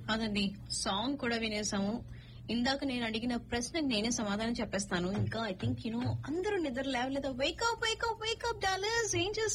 అదండి, సాంగ్ కూడా వినేసాము. ఇందాక నేను అడిగిన ప్రశ్నకు నేనే సమాధానం చెప్పేస్తాను. ఇంకా ఐ థింక్ అందరూ నిద్ర లేవలేదా? వేకప్ వేకప్ వేకప్ డాలర్స్, ఏం